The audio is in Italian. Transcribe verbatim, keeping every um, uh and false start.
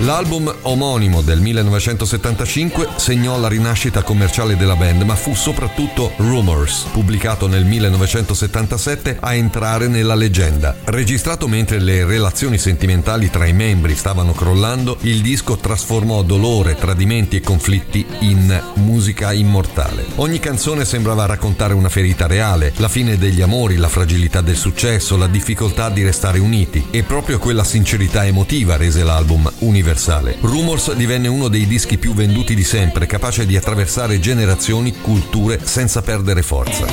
L'album omonimo del millenovecentosettantacinque segnò la rinascita commerciale della band, ma fu soprattutto Rumors, pubblicato nel millenovecentosettantasette, a entrare nella leggenda. Registrato mentre le relazioni sentimentali tra i membri stavano crollando, il disco trasformò dolore, tradimenti e conflitti in musica immortale. Ogni canzone sembrava raccontare una ferita reale, la fine degli amori, la fragilità del successo, la difficoltà di restare uniti, e proprio quella sincerità emotiva rese l'album universale. Rumors divenne uno dei dischi più venduti di sempre, capace di attraversare generazioni, culture senza perdere forza.